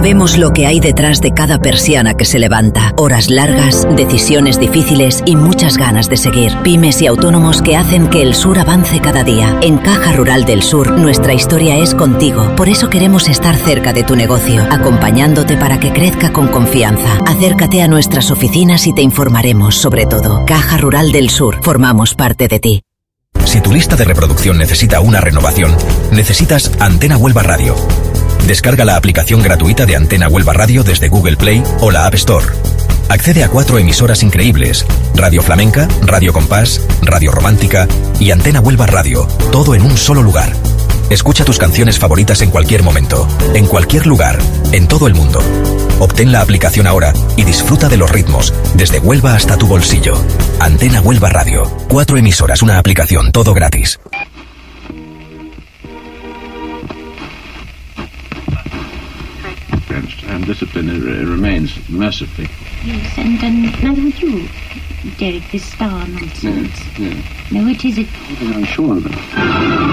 Sabemos lo que hay detrás de cada persiana que se levanta. Horas largas, decisiones difíciles y muchas ganas de seguir. Pymes y autónomos que hacen que el sur avance cada día. En Caja Rural del Sur, nuestra historia es contigo. Por eso queremos estar cerca de tu negocio, acompañándote para que crezca con confianza. Acércate a nuestras oficinas y te informaremos sobre todo. Caja Rural del Sur, formamos parte de ti. Si tu lista de reproducción necesita una renovación, necesitas Antena Huelva Radio. Descarga la aplicación gratuita de Antena Huelva Radio desde Google Play o la App Store. Accede a 4 emisoras increíbles: Radio Flamenca, Radio Compás, Radio Romántica y Antena Huelva Radio, todo en un solo lugar. Escucha tus canciones favoritas en cualquier momento, en cualquier lugar, en todo el mundo. Obtén la aplicación ahora y disfruta de los ritmos, desde Huelva hasta tu bolsillo. Antena Huelva Radio. 4 emisoras, una aplicación, todo gratis. And discipline remains mercifully. Yes, and neither would you, Derek, this star nonsense. Yeah. No, it is it. I'm sure of it.